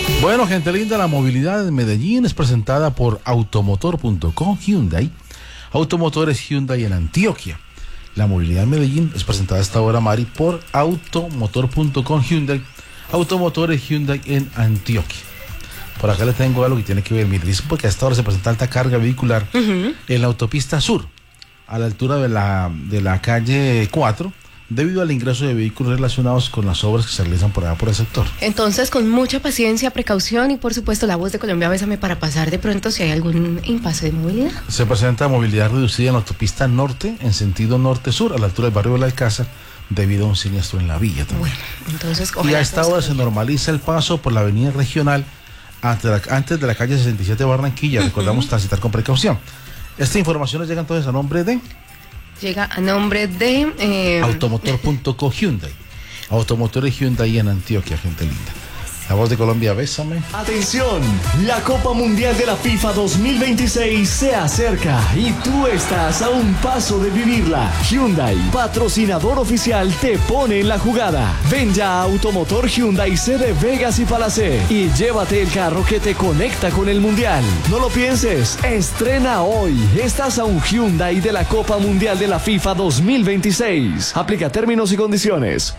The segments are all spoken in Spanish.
Bueno, gente linda, la movilidad en Medellín es presentada por Automotor.com Hyundai. Automotores Hyundai en Antioquia. La movilidad en Medellín es presentada a esta hora, Mari, por Automotor.com Hyundai. Automotores Hyundai en Antioquia. Por acá le tengo algo que tiene que ver, mire, dice porque a esta hora se presenta alta carga vehicular en la autopista sur, a la altura de la calle 4, debido al ingreso de vehículos relacionados con las obras que se realizan por allá por el sector. Entonces, con mucha paciencia, precaución y por supuesto la voz de Colombia, bésame para pasar de pronto si hay algún impasse de movilidad. Se presenta movilidad reducida en la autopista norte, en sentido norte-sur, a la altura del barrio de la Alcázar, debido a un siniestro en la villa también. Bueno, entonces... Y a esta hora se normaliza el paso por la avenida regional antes de la calle 67 de Barranquilla. Recordamos transitar con precaución. Esta información llega entonces a nombre de... Llega a nombre de... Automotor.co Hyundai. Automotores Hyundai en Antioquia, gente linda. La voz de Colombia, bésame. Atención, la Copa Mundial de la FIFA 2026 se acerca y tú estás a un paso de vivirla. Hyundai, patrocinador oficial, te pone en la jugada. Ven ya a Automotor Hyundai sede Vegas y Palacé y llévate el carro que te conecta con el Mundial. No lo pienses, estrena hoy. Estás a un Hyundai de la Copa Mundial de la FIFA 2026. Aplica términos y condiciones.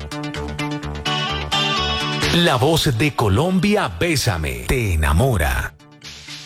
La voz de Colombia, bésame, te enamora.